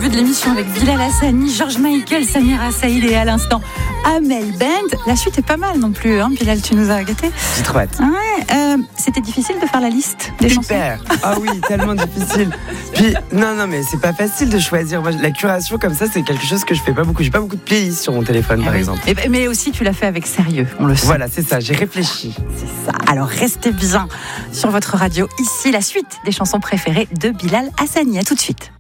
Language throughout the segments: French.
début de l'émission avec Bilal Hassani, George Michael, Samira Saïd et à l'instant Amel Bent. La suite est pas mal non plus, hein, Bilal, tu nous as gâtés. J'ai trop hâte. Ouais, c'était difficile de faire la liste des chansons. Super. Ah oui, tellement difficile. Puis, non, mais c'est pas facile de choisir. Moi, la curation comme ça, c'est quelque chose que je fais pas beaucoup. J'ai pas beaucoup de playlists sur mon téléphone, par exemple. Mais aussi, tu l'as fait avec sérieux, on le sait. Voilà, c'est ça, j'ai réfléchi. C'est ça. Alors, restez bien sur votre radio. Ici, la suite des chansons préférées de Bilal Hassani. À tout de suite.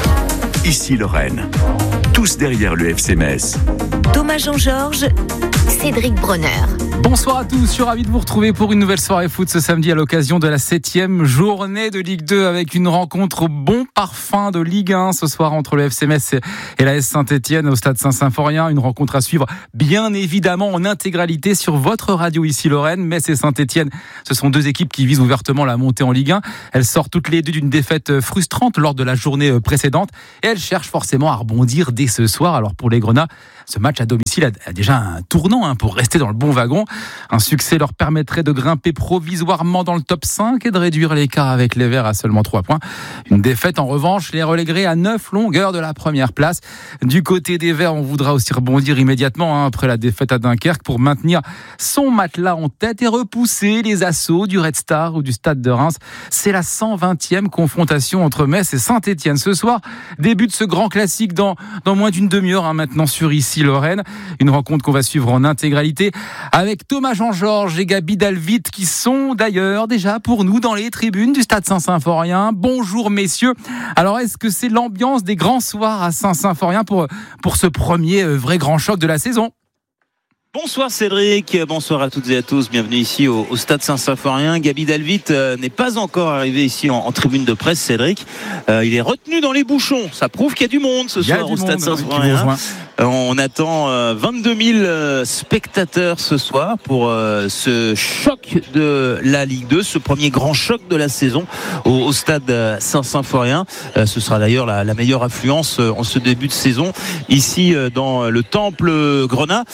Ici Lorraine. Tous derrière le FC Metz. Thomas Jean-Georges, Cédric Bronner. Bonsoir à tous, je suis ravi de vous retrouver pour une nouvelle soirée foot ce samedi à l'occasion de la 7e journée de Ligue 2 avec une rencontre au bon parfum de Ligue 1 ce soir entre le FC Metz et la S Saint-Etienne au stade Saint-Symphorien. Une rencontre à suivre bien évidemment en intégralité sur votre radio ici Lorraine. Metz et Saint-Etienne, ce sont deux équipes qui visent ouvertement la montée en Ligue 1. Elles sortent toutes les deux d'une défaite frustrante lors de la journée précédente et elles cherchent forcément à rebondir dès ce soir. Alors pour les Grenats, ce match à domicile a déjà un tournant pour rester dans le bon wagon. Un succès leur permettrait de grimper provisoirement dans le top 5 et de réduire l'écart avec les Verts à seulement 3 points. Une défaite en revanche les reléguerait à 9 longueurs de la première place. Du côté des Verts, on voudra aussi rebondir immédiatement après la défaite à Dunkerque pour maintenir son matelas en tête et repousser les assauts du Red Star ou du Stade de Reims. C'est la 120e confrontation entre Metz et Saint-Etienne ce soir. Début de ce grand classique dans moins d'une demi-heure maintenant sur Ici Lorraine. Une rencontre qu'on va suivre en intégralité avec Thomas Jean-Georges et Gabi Dalvit qui sont d'ailleurs déjà pour nous dans les tribunes du stade Saint-Symphorien. Bonjour messieurs. Alors est-ce que c'est l'ambiance des grands soirs à Saint-Symphorien pour ce premier vrai grand choc de la saison ? Bonsoir Cédric, bonsoir à toutes et à tous, bienvenue ici au stade Saint-Symphorien. Gabi Dalvit n'est pas encore arrivé ici en tribune de presse, Cédric. Il est retenu dans les bouchons, ça prouve qu'il y a du monde ce soir au stade Saint-Symphorien. On attend 22 000 spectateurs ce soir pour ce choc de la Ligue 2, ce premier grand choc de la saison au stade Saint-Symphorien. Ce sera d'ailleurs la meilleure affluence en ce début de saison ici dans le Temple Grenat.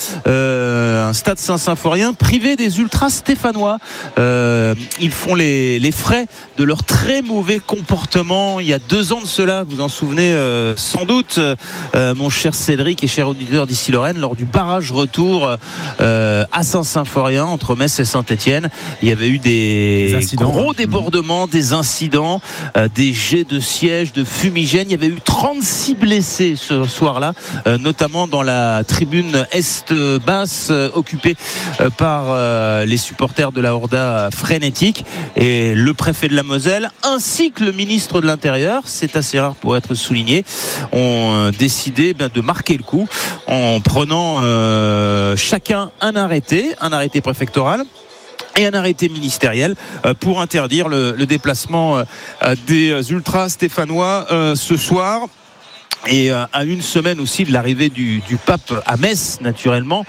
Un stade Saint-Symphorien privé des ultras stéphanois. Ils font les frais de leur très mauvais comportement il y a 2 ans de cela, vous en souvenez sans doute, mon cher Cédric et cher auditeur d'Ici Lorraine, lors du barrage retour à Saint-Symphorien entre Metz et Saint-Etienne. Il y avait eu des gros débordements, des incidents, des jets de sièges, de fumigènes. Il y avait eu 36 blessés ce soir-là, notamment dans la tribune Est-Basse occupé par les supporters de la Horda frénétique, et le préfet de la Moselle ainsi que le ministre de l'Intérieur, c'est assez rare pour être souligné, ont décidé de marquer le coup en prenant chacun un arrêté préfectoral et un arrêté ministériel pour interdire le déplacement des ultras stéphanois ce soir. Et à une semaine aussi de l'arrivée du pape à Metz, naturellement,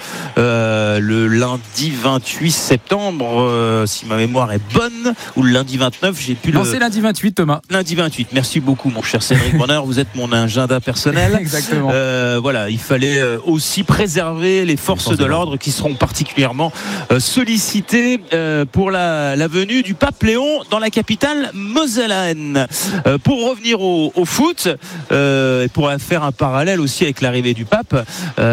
le lundi 28 septembre, si ma mémoire est bonne, ou le lundi 29, j'ai pu c'est lundi 28, Thomas. Lundi 28, merci beaucoup mon cher Cédric Bronner, vous êtes mon agenda personnel. Exactement. Voilà, il fallait aussi préserver les forces de l'ordre qui seront particulièrement sollicitées pour la venue du pape Léon dans la capitale mosellane. Pour revenir au foot, et pour faire un parallèle aussi avec l'arrivée du pape,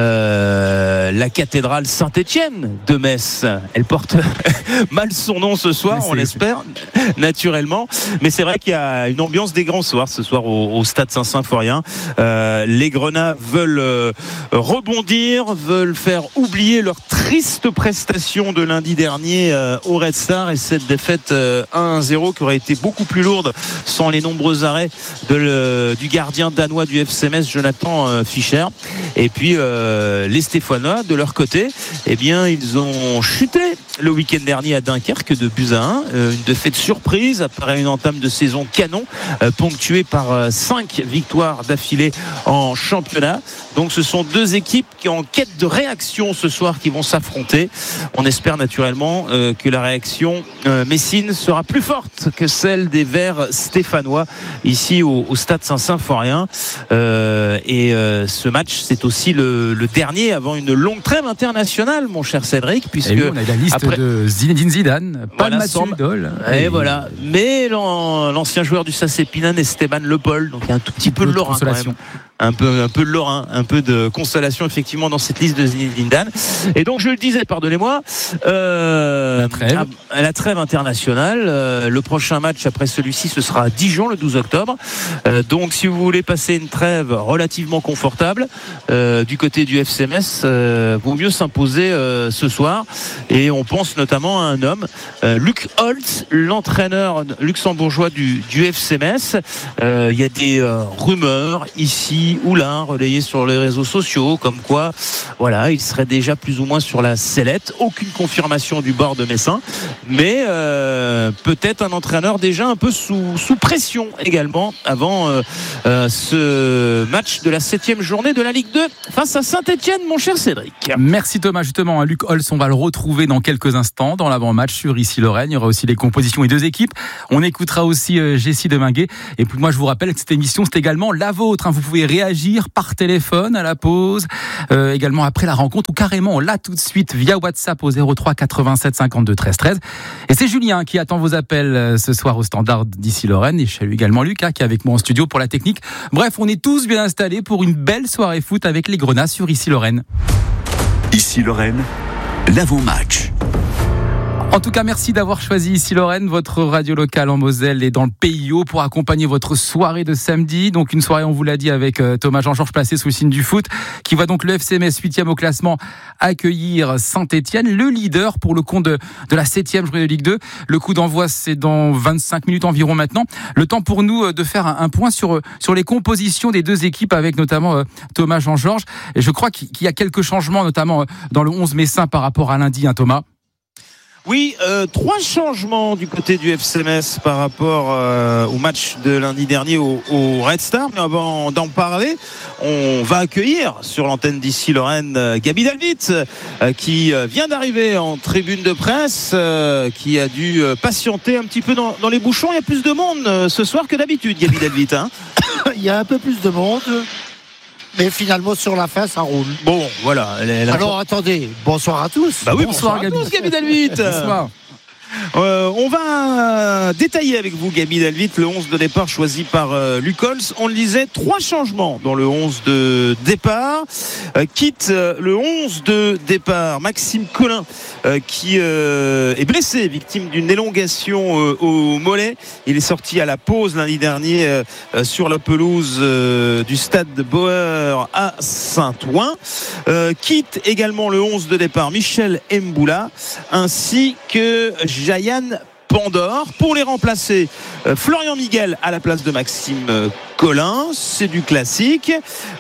la cathédrale Saint-Etienne de Metz, elle porte mal son nom ce soir, on l'espère naturellement, mais c'est vrai qu'il y a une ambiance des grands soirs ce soir au stade Saint-Symphorien. Les Grenats veulent rebondir, veulent faire oublier leur triste prestation de lundi dernier au Red Star et cette défaite 1-0 qui aurait été beaucoup plus lourde sans les nombreux arrêts du gardien danois du FC Metz, Jonathan Fischer. Et puis les Stéphanois de leur côté, eh bien ils ont chuté le week-end dernier à Dunkerque de buts à 1, une défaite surprise après une entame de saison canon, ponctuée par 5 victoires d'affilée en championnat. Donc ce sont deux équipes qui en quête de réaction ce soir qui vont s'affronter. On espère naturellement que la réaction messine sera plus forte que celle des Verts stéphanois ici au stade Saint-Symphorien. Et ce match, c'est aussi le dernier avant une longue trêve internationale, mon cher Cédric, puisque oui, on a la liste de Zinedine Zidane, pas de Mathieu Idol. Et voilà. Mais l'ancien joueur du SAS Épinal, Esteban Le Paul, donc il y a un tout petit peu de Lorrain quand même. un peu de Lorrain, un peu de consolation effectivement dans cette liste de Zinedine Zidane. Et donc je le disais, pardonnez-moi, la trêve internationale, le prochain match après celui-ci ce sera à Dijon le 12 octobre. Donc si vous voulez passer une trêve relativement confortable du côté du FC Metz, vaut mieux s'imposer ce soir. Et on pense notamment à un homme, Luc Holtz, l'entraîneur luxembourgeois du FC Metz. Il y a des rumeurs ici ou là relayées sur les réseaux sociaux comme quoi voilà, il serait déjà plus ou moins sur la sellette. Aucune confirmation du bord de Messin, mais peut-être un entraîneur déjà un peu sous pression également avant ce match de la 7e journée de la Ligue 2 face à Saint-Etienne, mon cher Cédric. Merci Thomas. Justement, Luc Holtz, on va le retrouver dans quelques instants dans l'avant-match sur Ici Lorraine. Il y aura aussi les compositions et 2 équipes. On écoutera aussi Jessie Deminguet. Et puis moi, je vous rappelle que cette émission, c'est également la vôtre. Vous pouvez réagir par téléphone à la pause, également après la rencontre ou carrément là tout de suite via WhatsApp au 03 87 52 13 13. Et c'est Julien qui attend vos appels ce soir au standard d'Ici Lorraine. Et je salue également Lucas qui est avec moi en studio pour la technique. Bref, on est tous bien installés pour une belle soirée foot avec les Grenats sur Ici Lorraine. Ici Lorraine, l'avant-match. En tout cas, merci d'avoir choisi Ici Lorraine, votre radio locale en Moselle et dans le PIO pour accompagner votre soirée de samedi. Donc une soirée, on vous l'a dit, avec Thomas Jean-Georges placé sous le signe du foot, qui va donc le FC Metz 8e au classement accueillir Saint-Etienne, le leader pour le compte de la 7e journée de Ligue 2. Le coup d'envoi, c'est dans 25 minutes environ maintenant. Le temps pour nous de faire un point sur les compositions des 2 équipes avec notamment Thomas Jean-Georges. Et je crois qu'il y a quelques changements, notamment dans le 11 messin par rapport à lundi, Thomas. Oui, 3 changements du côté du FC Metz par rapport au match de lundi dernier au Red Star. Mais avant d'en parler, on va accueillir sur l'antenne d'Ici Lorraine Gaby Dalvit qui vient d'arriver en tribune de presse, qui a dû patienter un petit peu dans les bouchons. Il y a plus de monde ce soir que d'habitude, Gaby Dalvit. Il y a un peu plus de monde. Mais finalement, sur la fin, ça roule. Bon, voilà. Alors, attendez. Bonsoir à tous. Bah oui, bonsoir Gaby. Gaby Dalvit. Bonsoir. On va détailler avec vous, Gaby Dalvit, le 11 de départ choisi par Luc Holtz. On le disait, 3 changements dans le 11 de départ. Quitte le 11 de départ, Maxime Collin qui est blessé, victime d'une élongation au mollet. Il est sorti à la pause lundi dernier sur la pelouse du stade de Bauer à Saint-Ouen. Quitte également le 11 de départ, Michel Mboula, ainsi que Jayan Pandore. Pour les remplacer, Florian Miguel à la place de Maxime Collin, c'est du classique.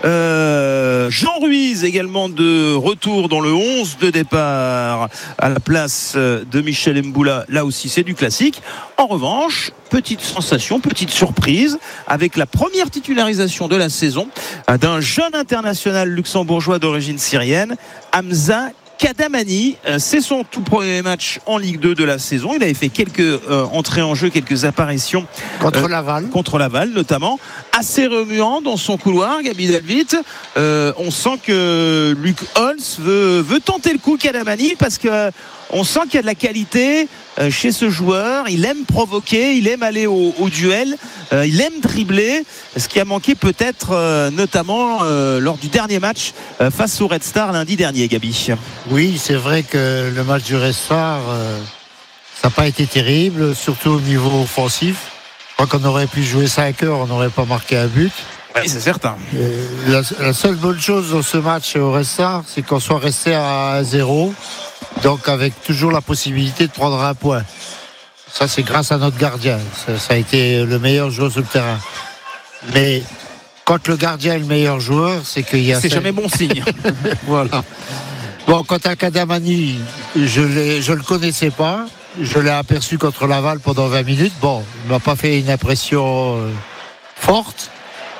Jean Ruiz également de retour dans le 11 de départ à la place de Michel Mboula, là aussi c'est du classique. En revanche, petite sensation, petite surprise avec la première titularisation de la saison d'un jeune international luxembourgeois d'origine syrienne, Hamza Kadamani. C'est son tout premier match en Ligue 2 de la saison. Il avait fait quelques entrées en jeu, quelques apparitions contre Laval notamment. Assez remuant dans son couloir, Gaby Dalvit. On sent que Luc Holtz veut tenter le coup, Kadamani, parce que on sent qu'il y a de la qualité chez ce joueur. Il aime provoquer, il aime aller au duel, il aime dribbler, ce qui a manqué peut-être notamment lors du dernier match face au Red Star lundi dernier, Gaby. Oui, c'est vrai que le match du Red Star, ça n'a pas été terrible, surtout au niveau offensif. Je crois qu'on aurait pu jouer 5 heures, on n'aurait pas marqué un but. Oui, c'est certain. La seule bonne chose dans ce match au Red Star, c'est qu'on soit resté à 0. Donc avec toujours la possibilité de prendre un point. Ça, c'est grâce à notre gardien. Ça a été le meilleur joueur sur le terrain. Mais quand le gardien est le meilleur joueur, c'est qu'il y a... C'est jamais bon signe. Voilà. Bon, quant à Kadamani, je le connaissais pas. Je l'ai aperçu contre Laval pendant 20 minutes. Bon, il m'a pas fait une impression forte.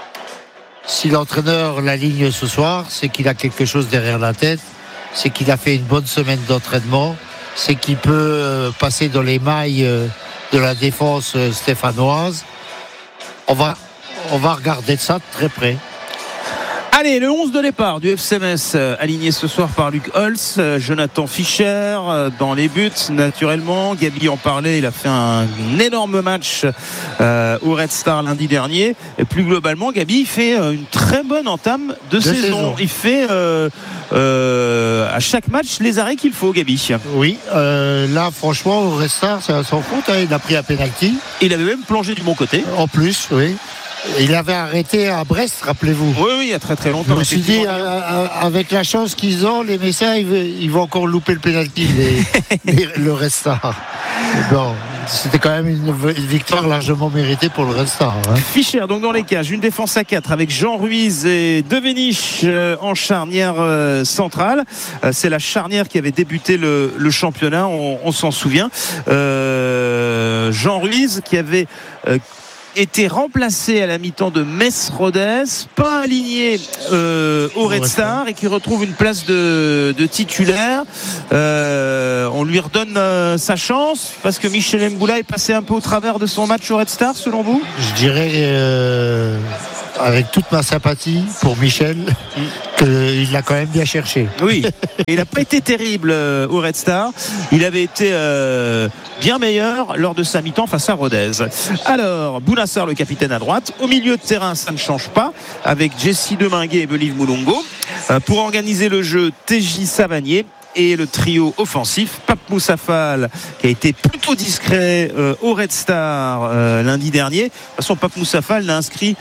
Si l'entraîneur l'aligne ce soir, c'est qu'il a quelque chose derrière la tête. C'est qu'il a fait une bonne semaine d'entraînement, c'est qu'il peut passer dans les mailles de la défense stéphanoise. On va regarder ça de très près. Allez, le 11 de départ du FC Metz, aligné ce soir par Luc Holtz, Jonathan Fischer dans les buts, naturellement. Gabi en parlait, il a fait un énorme match au Red Star lundi dernier. Et plus globalement, Gabi fait une très bonne entame de saison. Il fait à chaque match les arrêts qu'il faut, Gabi. Oui, là franchement au Red Star c'est à son compte, il a pris un penalty. Il avait même plongé du bon côté. En plus, oui. Il avait arrêté à Brest, rappelez-vous. Oui, il y a très très longtemps. Je me suis dit, avec la chance qu'ils ont, les Messiens, ils vont encore louper le pénalty, le Red Star. Bon, c'était quand même une victoire largement méritée pour le Red Star. Fischer, donc dans les cages, une défense à 4 avec Jean Ruiz et Devenish en charnière centrale. C'est la charnière qui avait débuté le championnat, on s'en souvient. Jean Ruiz qui avait été remplacé à la mi-temps de Metz Rodez, pas aligné au Red Star et qui retrouve une place de titulaire. On lui redonne sa chance parce que Michel Mboula est passé un peu au travers de son match au Red Star, selon vous? Je dirais avec toute ma sympathie pour Michel qu'il l'a quand même bien cherché. Oui, il n'a pas été terrible au Red Star. Il avait été bien meilleur lors de sa mi-temps face à Rodez. Alors, Bounassar, le capitaine à droite. Au milieu de terrain, ça ne change pas, avec Jessie Deminguet et Believe Moulongo. Pour organiser le jeu, TJ Savanier. Et le trio offensif, Pape Moussa Fall, qui a été plutôt discret au Red Star lundi dernier. De toute façon, Pape Moussa Fall n'a inscrit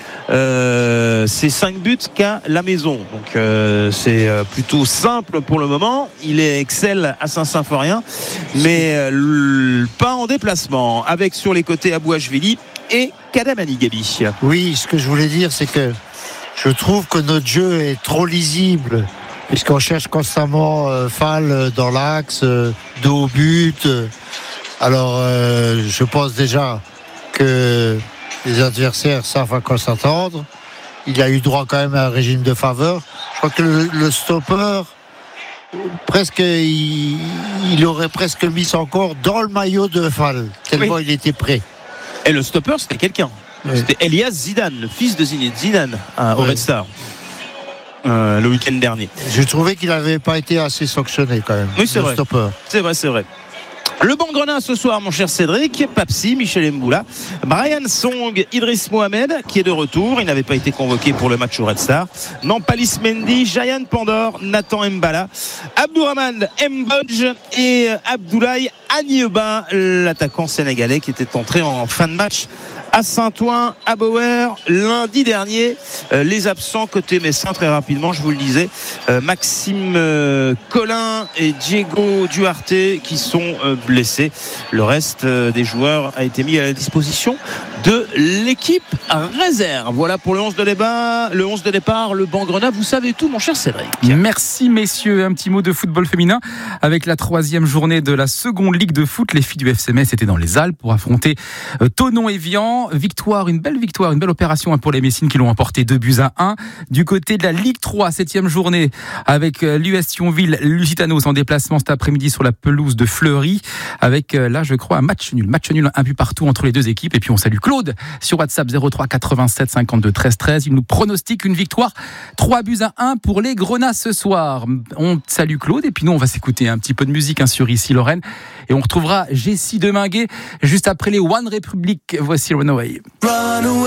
ses 5 buts qu'à la maison. Donc c'est plutôt simple pour le moment. Il excelle à Saint-Symphorien, mais pas en déplacement. Avec sur les côtés Abouachvili et Kadamani, Gabi. Oui, ce que je voulais dire, c'est que je trouve que notre jeu est trop lisible. Puisqu'on cherche constamment Fall dans l'axe, dos au but. Alors, je pense déjà que les adversaires savent à quoi s'attendre. Il a eu droit quand même à un régime de faveur. Je crois que le stopper, presque, il aurait presque mis son corps dans le maillot de Fall, tellement il était prêt. Et le stopper, c'était quelqu'un. Oui. C'était Elias Zidane, le fils de Zidane au Red Star. Le week-end dernier. Je trouvais qu'il n'avait pas été assez sanctionné quand même. Oui, c'est vrai. Stopper. C'est vrai. Le banc Grenin ce soir, mon cher Cédric, Papsi, Michel Mboula, Brian Song, Idriss Mohamed, qui est de retour. Il n'avait pas été convoqué pour le match au Red Star. Nampalis Mendy, Jayan Pandor, Nathan Mbala, Abdourahmane Mbodj et Abdoulaye Agneba, l'attaquant sénégalais qui était entré en fin de match à Saint-Ouen, à Bauer, lundi dernier. Les absents côté Messin, très rapidement, je vous le disais, Maxime Collin et Diego Duarte qui sont blessés. Le reste des joueurs a été mis à la disposition de l'équipe réserve. Voilà pour le 11 de départ, le banc Grenat. Vous savez tout, mon cher Cédric. Merci messieurs. Un petit mot de football féminin avec la 3e journée de la seconde ligue de foot. Les filles du FC Metz étaient dans les Alpes pour affronter Thonon-Évian. Une belle opération pour les Messines qui l'ont emporté 2-1. Du côté de la Ligue 3, 7e journée avec l'US Thionville, Lusitanos en déplacement cet après-midi sur la pelouse de Fleury avec là je crois un match nul, un but partout entre les deux équipes. Et puis on salue Claude sur WhatsApp 03 87 52 13 13. Il nous pronostique une victoire 3-1 pour les Grenats ce soir. On salue Claude et puis nous on va s'écouter un petit peu de musique sur Ici Lorraine et on retrouvera Jessie Deminguet juste après les One Republic. Voici Runaway.